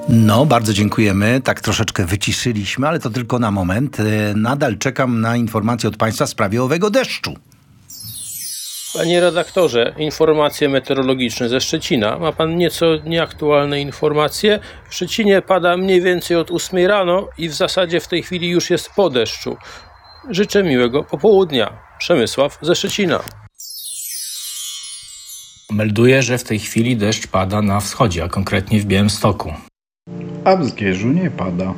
No, bardzo dziękujemy. Tak troszeczkę wyciszyliśmy, ale to tylko na moment. Nadal czekam na informacje od Państwa w sprawie owego deszczu. Panie redaktorze, informacje meteorologiczne ze Szczecina. Ma pan nieco nieaktualne informacje? W Szczecinie pada mniej więcej od 8 rano i w zasadzie w tej chwili już jest po deszczu. Życzę miłego popołudnia. Przemysław ze Szczecina. Melduję, że w tej chwili deszcz pada na wschodzie, a konkretnie w Białymstoku. A w Zgierzu nie pada.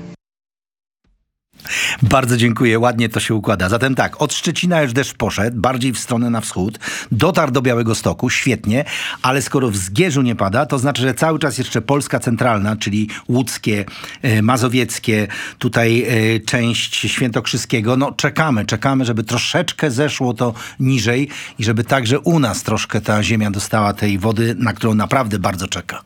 Bardzo dziękuję, ładnie to się układa. Zatem tak, od Szczecina już deszcz poszedł, bardziej w stronę na wschód, dotarł do Białegostoku, świetnie, ale skoro w Zgierzu nie pada, to znaczy, że cały czas jeszcze Polska centralna, czyli łódzkie, mazowieckie, tutaj część świętokrzyskiego, no czekamy, żeby troszeczkę zeszło to niżej i żeby także u nas troszkę ta ziemia dostała tej wody, na którą naprawdę bardzo czeka.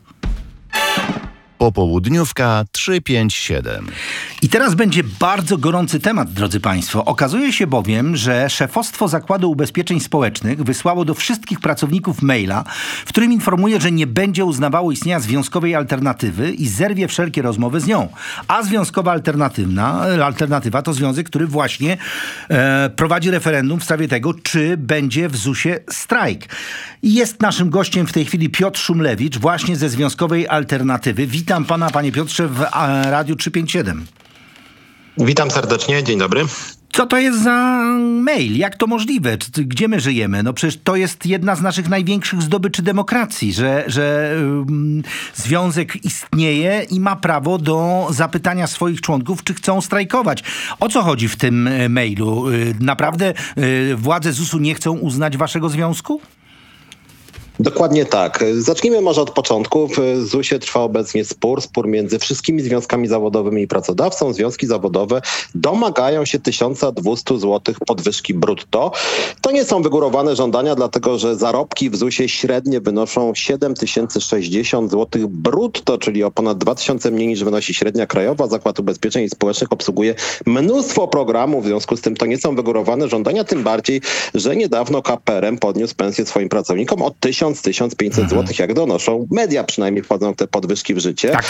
Popołudniówka 357. I teraz będzie bardzo gorący temat, drodzy Państwo. Okazuje się bowiem, że szefostwo Zakładu Ubezpieczeń Społecznych wysłało do wszystkich pracowników maila, w którym informuje, że nie będzie uznawało istnienia związkowej alternatywy i zerwie wszelkie rozmowy z nią. A związkowa alternatywa to związek, który właśnie prowadzi referendum w sprawie tego, czy będzie w ZUS-ie strajk. I jest naszym gościem w tej chwili Piotr Szumlewicz, właśnie ze związkowej alternatywy. Witam pana, panie Piotrze, w Radiu 357. Witam serdecznie, dzień dobry. Co to jest za mail? Jak to możliwe? Gdzie my żyjemy? No przecież to jest jedna z naszych największych zdobyczy demokracji, że związek istnieje i ma prawo do zapytania swoich członków, czy chcą strajkować. O co chodzi w tym mailu? Naprawdę władze ZUS-u nie chcą uznać waszego związku? Dokładnie tak. Zacznijmy może od początku. W ZUS-ie trwa obecnie spór między wszystkimi związkami zawodowymi i pracodawcą. Związki zawodowe domagają się 1200 zł podwyżki brutto. To nie są wygórowane żądania, dlatego że zarobki w ZUS-ie średnie wynoszą 7060 zł brutto, czyli o ponad 2000 mniej niż wynosi średnia krajowa. Zakład Ubezpieczeń Społecznych obsługuje mnóstwo programów, w związku z tym to nie są wygórowane żądania, tym bardziej, że niedawno KPRM podniósł pensję swoim pracownikom o 1500 zł, jak donoszą media, przynajmniej wchodzą te podwyżki w życie. Tak,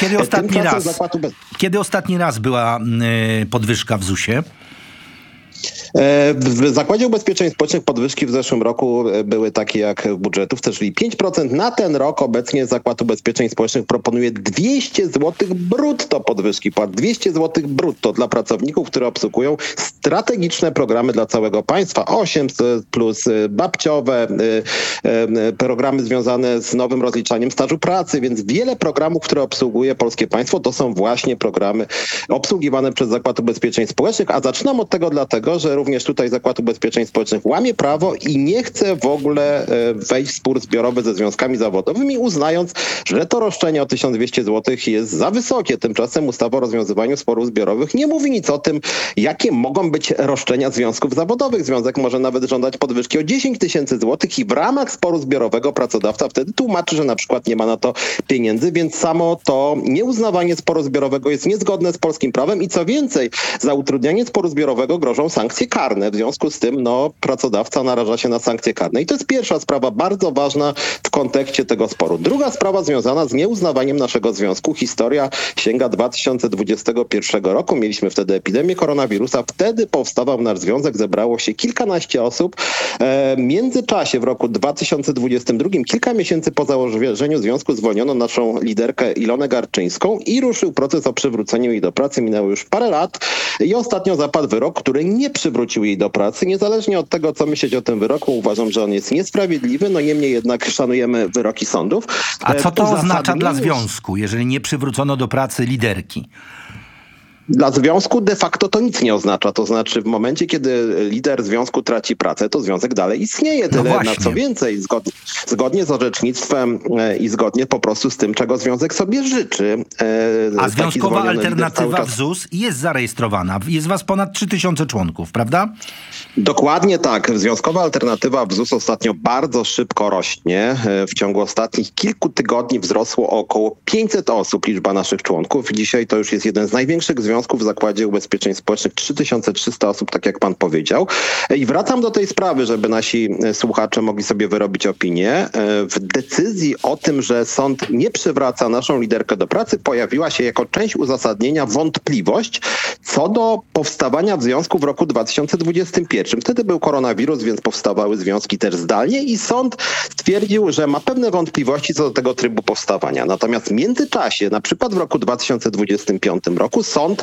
kiedy ostatni raz była podwyżka w ZUS-ie? W Zakładzie Ubezpieczeń Społecznych podwyżki w zeszłym roku były takie jak w budżetówce, czyli 5%. Na ten rok obecnie Zakład Ubezpieczeń Społecznych proponuje 200 zł brutto podwyżki płat. 200 zł brutto dla pracowników, które obsługują strategiczne programy dla całego państwa. 800 plus babciowe, programy związane z nowym rozliczaniem stażu pracy, więc wiele programów, które obsługuje polskie państwo, to są właśnie programy obsługiwane przez Zakład Ubezpieczeń Społecznych. A zaczynam od tego dlatego, że również tutaj Zakład Ubezpieczeń Społecznych łamie prawo i nie chce w ogóle wejść w spór zbiorowy ze związkami zawodowymi, uznając, że to roszczenie o 1200 zł jest za wysokie. Tymczasem ustawa o rozwiązywaniu sporów zbiorowych nie mówi nic o tym, jakie mogą być roszczenia związków zawodowych. Związek może nawet żądać podwyżki o 10 000 złotych i w ramach sporu zbiorowego pracodawca wtedy tłumaczy, że na przykład nie ma na to pieniędzy, więc samo to nieuznawanie sporu zbiorowego jest niezgodne z polskim prawem i co więcej, za utrudnianie sporu zbiorowego grożą sankcje karne. W związku z tym pracodawca naraża się na sankcje karne. I to jest pierwsza sprawa, bardzo ważna w kontekście tego sporu. Druga sprawa związana z nieuznawaniem naszego związku. Historia sięga 2021 roku. Mieliśmy wtedy epidemię koronawirusa. Wtedy powstawał nasz związek. Zebrało się kilkanaście osób. W międzyczasie w roku 2022, kilka miesięcy po założeniu związku, zwolniono naszą liderkę Ilonę Garczyńską i ruszył proces o przywróceniu jej do pracy. Minęło już parę lat i ostatnio zapadł wyrok, który nie przywrócił jej do pracy. Niezależnie od tego, co myśleć o tym wyroku, uważam, że on jest niesprawiedliwy, no niemniej jednak szanujemy wyroki sądów. A co to oznacza dla związku, jeżeli nie przywrócono do pracy liderki? Dla związku de facto to nic nie oznacza. To znaczy w momencie, kiedy lider związku traci pracę, to związek dalej istnieje. Tyle na co więcej, zgodnie z orzecznictwem i zgodnie po prostu z tym, czego związek sobie życzy. A związkowa alternatywa w ZUS jest zarejestrowana. Jest was ponad 3000 członków, prawda? Dokładnie tak. Związkowa alternatywa w ZUS ostatnio bardzo szybko rośnie. W ciągu ostatnich kilku tygodni wzrosło około 500 osób liczba naszych członków. Dzisiaj to już jest jeden z największych związków związków w Zakładzie Ubezpieczeń Społecznych, 3300 osób, tak jak pan powiedział. I wracam do tej sprawy, żeby nasi słuchacze mogli sobie wyrobić opinię. W decyzji o tym, że sąd nie przywraca naszą liderkę do pracy, pojawiła się jako część uzasadnienia wątpliwość co do powstawania związku w roku 2021. Wtedy był koronawirus, więc powstawały związki też zdalnie i sąd stwierdził, że ma pewne wątpliwości co do tego trybu powstawania. Natomiast w międzyczasie, na przykład w roku 2025 roku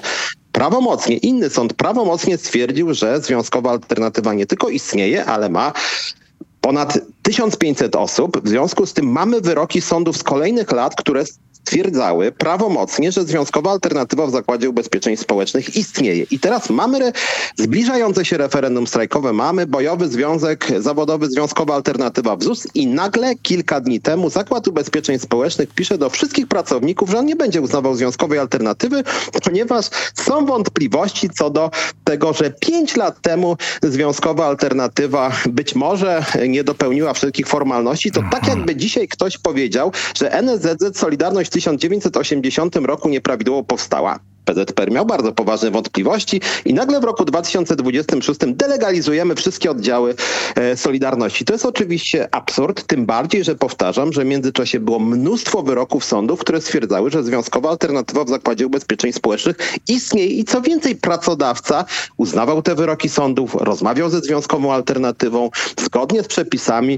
inny sąd prawomocnie stwierdził, że związkowa alternatywa nie tylko istnieje, ale ma ponad 1500 osób. W związku z tym mamy wyroki sądów z kolejnych lat, które stwierdzały prawomocnie, że związkowa alternatywa w Zakładzie Ubezpieczeń Społecznych istnieje. I teraz mamy zbliżające się referendum strajkowe, mamy bojowy związek zawodowy, związkowa alternatywa w ZUS i nagle kilka dni temu Zakład Ubezpieczeń Społecznych pisze do wszystkich pracowników, że on nie będzie uznawał związkowej alternatywy, ponieważ są wątpliwości co do tego, że 5 lat temu związkowa alternatywa być może nie dopełniła wszelkich formalności. To tak jakby dzisiaj ktoś powiedział, że NSZZ Solidarność w 1980 roku nieprawidłowo powstała. PZPR miał bardzo poważne wątpliwości i nagle w roku 2026 delegalizujemy wszystkie oddziały Solidarności. To jest oczywiście absurd, tym bardziej, że powtarzam, że w międzyczasie było mnóstwo wyroków sądów, które stwierdzały, że związkowa alternatywa w Zakładzie Ubezpieczeń Społecznych istnieje i co więcej, pracodawca uznawał te wyroki sądów, rozmawiał ze związkową alternatywą, zgodnie z przepisami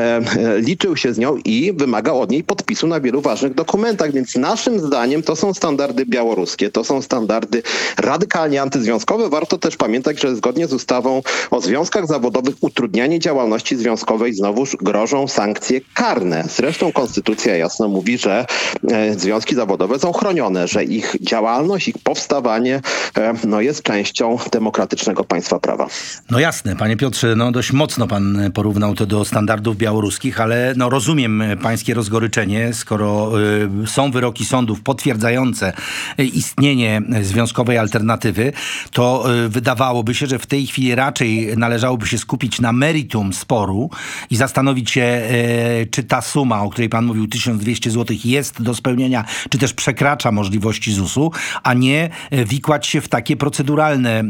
liczył się z nią i wymagał od niej podpisu na wielu ważnych dokumentach, więc naszym zdaniem to są standardy białoruskie, to są standardy radykalnie antyzwiązkowe. Warto też pamiętać, że zgodnie z ustawą o związkach zawodowych utrudnianie działalności związkowej znowuż grożą sankcje karne. Zresztą konstytucja jasno mówi, że związki zawodowe są chronione, że ich działalność, ich powstawanie jest częścią demokratycznego państwa prawa. No jasne, panie Piotrze, dość mocno pan porównał to do standardów białoruskich, ale rozumiem pańskie rozgoryczenie, skoro są wyroki sądów potwierdzające istnienie związkowej alternatywy, to wydawałoby się, że w tej chwili raczej należałoby się skupić na meritum sporu i zastanowić się, czy ta suma, o której pan mówił, 1200 zł jest do spełnienia, czy też przekracza możliwości ZUS-u, a nie wikłać się w takie proceduralne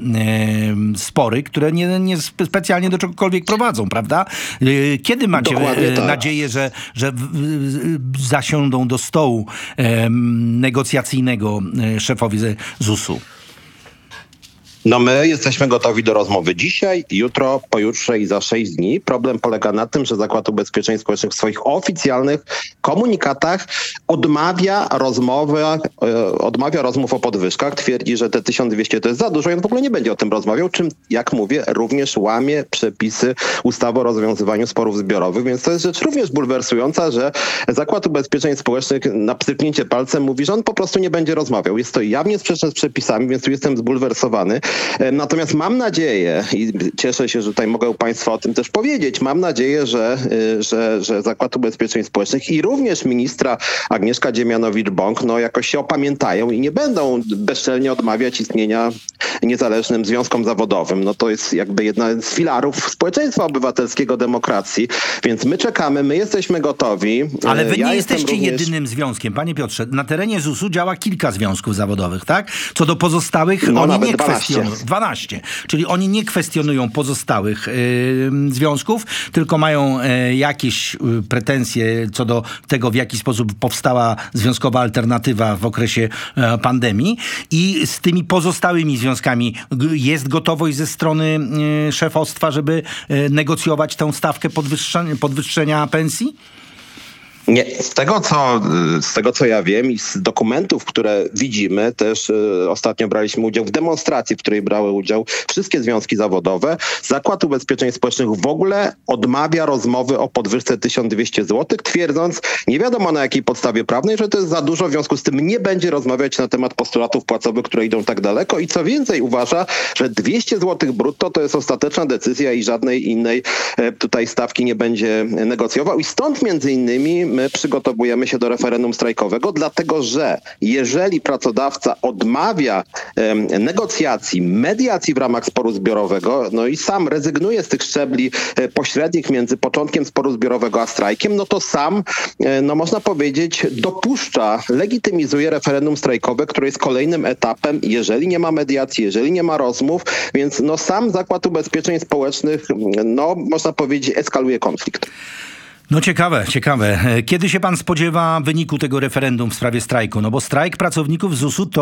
spory, które nie specjalnie do czegokolwiek prowadzą, prawda? Kiedy macie nadzieję, że zasiądą do stołu negocjacyjnego szefowi ZUS-u? My jesteśmy gotowi do rozmowy dzisiaj, jutro, pojutrze i za 6 dni. Problem polega na tym, że Zakład Ubezpieczeń Społecznych w swoich oficjalnych komunikatach odmawia rozmów o podwyżkach. Twierdzi, że te 1200 to jest za dużo i on w ogóle nie będzie o tym rozmawiał, czym, jak mówię, również łamie przepisy ustawy o rozwiązywaniu sporów zbiorowych, więc to jest rzecz również bulwersująca, że Zakład Ubezpieczeń Społecznych na pstryknięcie palcem mówi, że on po prostu nie będzie rozmawiał. Jest to jawnie sprzeczne z przepisami, więc tu jestem zbulwersowany. Natomiast mam nadzieję i cieszę się, że tutaj mogę państwu o tym też powiedzieć, mam nadzieję, że Zakład Ubezpieczeń Społecznych i również ministra Agnieszka Dziemianowicz-Bąk jakoś się opamiętają i nie będą bezczelnie odmawiać istnienia niezależnym związkom zawodowym. To jest jakby jedna z filarów społeczeństwa obywatelskiego, demokracji, więc my czekamy, my jesteśmy gotowi. Ale wy nie jesteście jedynym związkiem. Panie Piotrze, na terenie ZUS-u działa kilka związków zawodowych, tak? Co do pozostałych, oni nie kwestionują. 12. Czyli oni nie kwestionują pozostałych związków, tylko mają jakieś pretensje co do tego, w jaki sposób powstała związkowa alternatywa w okresie pandemii i z tymi pozostałymi związkami jest gotowość ze strony szefostwa, żeby negocjować tę stawkę podwyższenia pensji? Nie, z tego co ja wiem i z dokumentów, które widzimy, też ostatnio braliśmy udział w demonstracji, w której brały udział wszystkie związki zawodowe. Zakład Ubezpieczeń Społecznych w ogóle odmawia rozmowy o podwyżce 1200 zł, twierdząc, nie wiadomo na jakiej podstawie prawnej, że to jest za dużo, w związku z tym nie będzie rozmawiać na temat postulatów płacowych, które idą tak daleko i co więcej uważa, że 200 zł brutto to jest ostateczna decyzja i żadnej innej tutaj stawki nie będzie negocjował i stąd między innymi my przygotowujemy się do referendum strajkowego, dlatego że jeżeli pracodawca odmawia negocjacji, mediacji w ramach sporu zbiorowego, no i sam rezygnuje z tych szczebli pośrednich między początkiem sporu zbiorowego a strajkiem, no to sam, no można powiedzieć, dopuszcza, legitymizuje referendum strajkowe, które jest kolejnym etapem, jeżeli nie ma mediacji, jeżeli nie ma rozmów, więc no sam Zakład Ubezpieczeń Społecznych, no można powiedzieć, eskaluje konflikt. No ciekawe. Kiedy się pan spodziewa wyniku tego referendum w sprawie strajku? No bo strajk pracowników ZUS-u to